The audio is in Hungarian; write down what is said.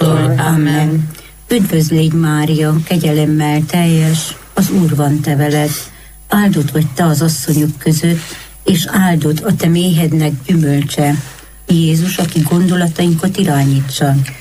kortól. Amen. Üdvözl légy, Mária, kegyelemmel teljes, az Úr van te veled. Áldott vagy te az asszonyok között, és áldott a te méhednek gyümölcse. Jézus, aki gondolatainkat irányítsa.